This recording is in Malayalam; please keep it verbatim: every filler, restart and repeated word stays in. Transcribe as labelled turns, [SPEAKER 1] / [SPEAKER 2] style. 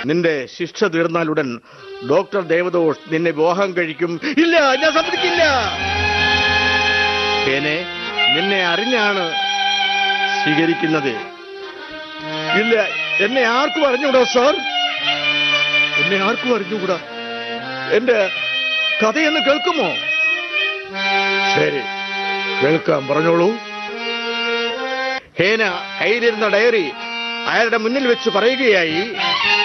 [SPEAKER 1] നിന്റെ ശിക്ഷ തീർന്നാലുടൻ ഡോക്ടർ ദേവദോഷ് നിന്നെ വിവാഹം കഴിക്കും. ഇല്ല, ഞാൻ സമ്മതിക്കില്ല. ഹേനെ, നിന്നെ അറിഞ്ഞാണ് സ്വീകരിക്കുന്നത്. ഇല്ല, എന്നെ ആർക്കും അറിഞ്ഞുകൂടാ സാർ, എന്നെ ആർക്കും അറിഞ്ഞുകൂടാ. എന്റെ കഥയെന്ന് കേൾക്കുമോ? ശരി, കേൾക്കാം, പറഞ്ഞോളൂ. ഹേന കയ്യിലിരുന്ന ഡയറി അയാളുടെ മുന്നിൽ വെച്ച് പറയുകയായി.